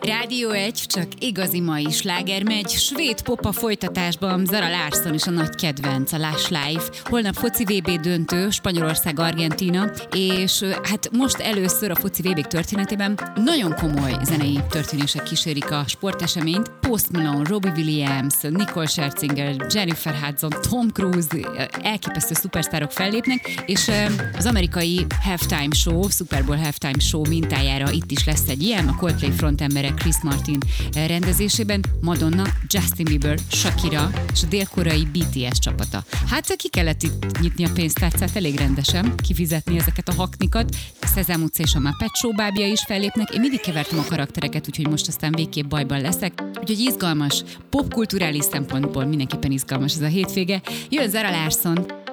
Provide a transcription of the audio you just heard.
Rádió 1, csak igazi mai sláger megy, svéd popa folytatásban Zara Larsson is a nagy kedvenc, a Lush Life. Holnap foci VB döntő, Spanyolország-Argentína, és hát most először a foci VB történetében nagyon komoly zenei történések kísérik a sporteseményt. Post Malone, Robbie Williams, Nicole Scherzinger, Jennifer Hudson, Tom Cruise, elképesztő szupersztárok fellépnek, és az amerikai halftime show, Super Bowl halftime show mintájára itt is lesz egy ilyen, a Coldplay frontembere Chris Martin rendezésében, Madonna, Justin Bieber, Shakira és a dél-koreai BTS csapata. Hát ki kellett itt nyitni a pénztárcát elég rendesen, kifizetni ezeket a haknikat. Szezám utca és a Muppet Show bábja is fellépnek. Én mindig kevertem a karaktereket, úgyhogy most aztán végképp bajban leszek. Úgyhogy izgalmas, popkulturális szempontból mindenképpen izgalmas ez a hétvége. Jön Zara Larsson.